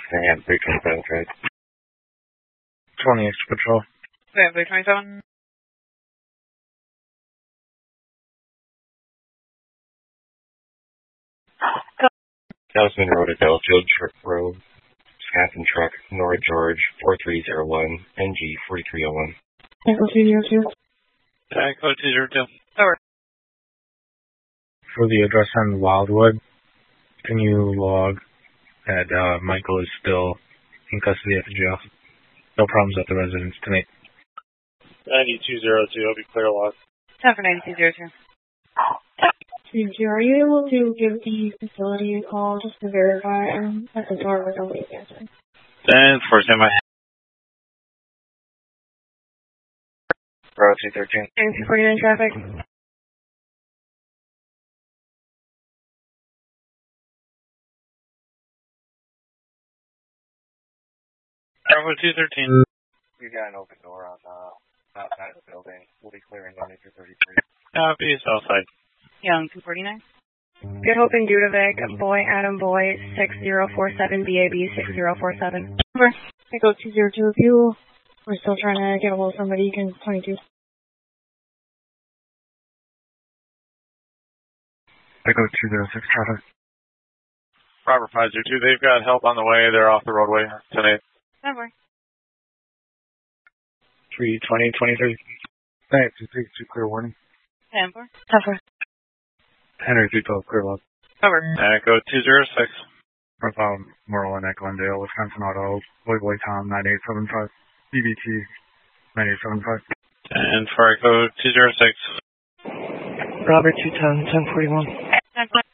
And 327 trade. 20 extra patrol. Sam 327. Talisman Road at Delafield Road, Scafton Truck, North George, 4301, NG 4301. Echo 202. Echo 202. Over. For the address on Wildwood, can you log that Michael is still in custody at the jail? No problems at the residence tonight. 9202, I'll be clear log. 10 for 9202. Are you able to give the facility a call just to verify that the door was always answered? 10 for semi. Road 213. 249 traffic. Bravo 213. We got an open door on outside the building. We'll be clearing on 233. Copy, Southside. Young 249. Good Hope in Dudovic, Boy Adam Boy 6047 BAB 6047. Over. Echo 202 of you. We're still trying to get a hold of somebody. You can 22. Echo 206 traffic. Robert 502, they've got help on the way. They're off the roadway tonight. Over. 320, 23. Thanks, 232 clear warning. 10 for. Tougher. Henry 312 clear log. Over. Echo 206. Merlin at Glendale, Wisconsin Auto, Boy Tom 9875, BBT 9875. And for Echo 206. Robert 210, 1041. 10 for.